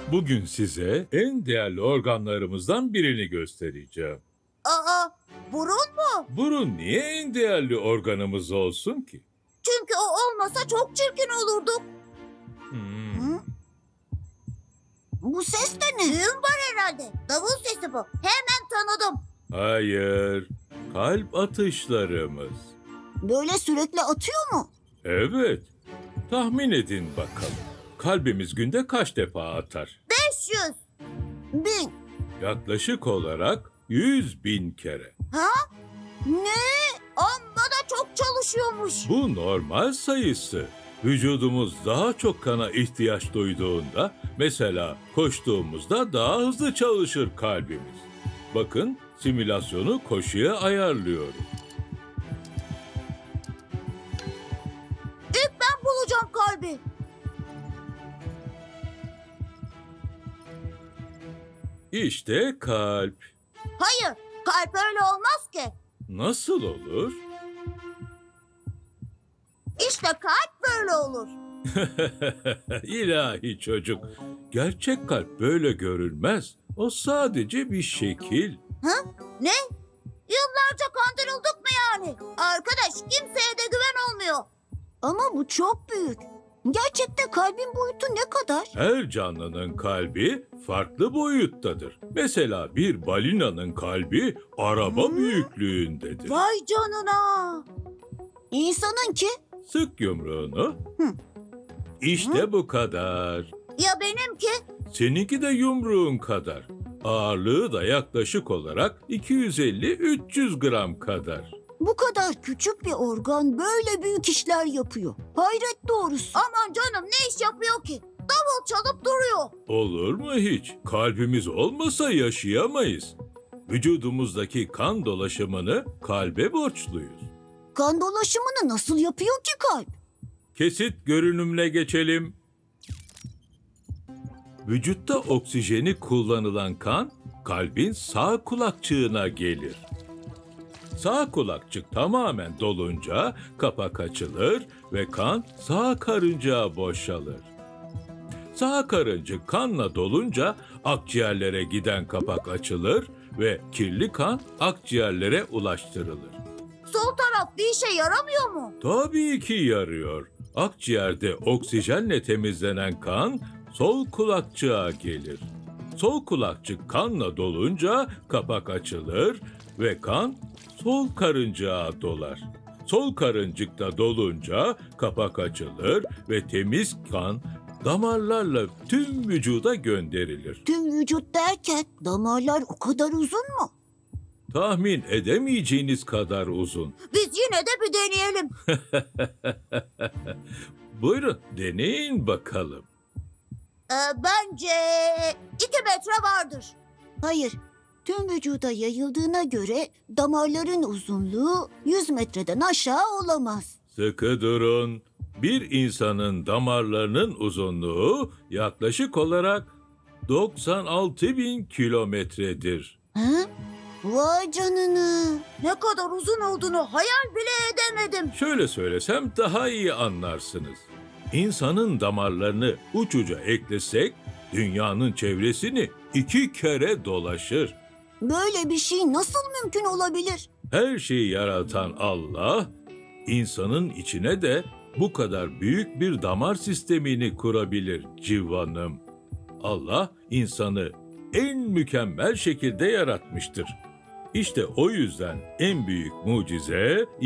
Bugün size en değerli organlarımızdan birini göstereceğim. Aa, burun mu? Burun niye en değerli organımız olsun ki? Çünkü o olmasa çok çirkin olurduk. Hmm, Hı? Bu ses de ne? Düğün var herhalde. Davul sesi bu. Hemen tanıdım. Hayır, kalp atışlarımız. Böyle sürekli atıyor mu? Evet, tahmin edin bakalım. Kalbimiz günde kaç defa atar? 500. 1000. Yaklaşık olarak 100.000 kere. Ha? Ne? Amma da çok çalışıyormuş. Bu normal sayısı. Vücudumuz daha çok kana ihtiyaç duyduğunda, mesela koştuğumuzda daha hızlı çalışır kalbimiz. Bakın, simülasyonu koşuya ayarlıyorum. İlk ben bulacağım kalbi. İşte kalp. Hayır, kalp öyle olmaz ki. Nasıl olur? İşte kalp böyle olur. İlahi çocuk. Gerçek kalp böyle görünmez. O sadece bir şekil. Ha? Ne? Yıllarca kandırıldık mı yani? Arkadaş, kimseye de güven olmuyor. Ama bu çok büyük. Gerçekte kalbin boyutu ne kadar? Her canlının kalbi farklı boyuttadır. Mesela bir balinanın kalbi araba büyüklüğündedir. Vay canına. İnsanınki? Sık yumruğunu. Hı. İşte bu kadar. Ya benimki? Seninki de yumruğun kadar. Ağırlığı da yaklaşık olarak 250-300 gram kadar. Bu kadar küçük bir organ böyle büyük işler yapıyor. Hayret doğrusu. Aman canım, ne iş yapıyor ki? Davul çalıp duruyor. Olur mu hiç? Kalbimiz olmasa yaşayamayız. Vücudumuzdaki kan dolaşımını kalbe borçluyuz. Kan dolaşımını nasıl yapıyor ki kalp? Kesit görünümle geçelim. Vücutta oksijeni kullanılan kan kalbin sağ kulakçığına gelir. Sağ kulakçık tamamen dolunca kapak açılır ve kan sağ karıncağa boşalır. Sağ karıncık kanla dolunca akciğerlere giden kapak açılır ve kirli kan akciğerlere ulaştırılır. Sol taraf bir işe yaramıyor mu? Tabii ki yarıyor. Akciğerde oksijenle temizlenen kan sol kulakçığa gelir. Sol kulakçık kanla dolunca kapak açılır ve kan sol karıncığa dolar. Sol karıncıkta dolunca kapak açılır ve temiz kan damarlarla tüm vücuda gönderilir. Tüm vücut derken damarlar o kadar uzun mu? Tahmin edemeyeceğiniz kadar uzun. Biz yine de bir deneyelim. Buyurun deneyin bakalım. Bence 2 metre vardır. Hayır. Tüm vücuda yayıldığına göre damarların uzunluğu 100 metreden aşağı olamaz. Sıkı durun. Bir insanın damarlarının uzunluğu yaklaşık olarak 96.000 kilometredir. Ha? Vay canına. Ne kadar uzun olduğunu hayal bile edemedim. Şöyle söylesem daha iyi anlarsınız. İnsanın damarlarını uç uca eklesek dünyanın çevresini 2 kere dolaşır. Böyle bir şey nasıl mümkün olabilir? Her şeyi yaratan Allah, insanın içine de bu kadar büyük bir damar sistemini kurabilir civanım. Allah insanı en mükemmel şekilde yaratmıştır. İşte o yüzden en büyük mucize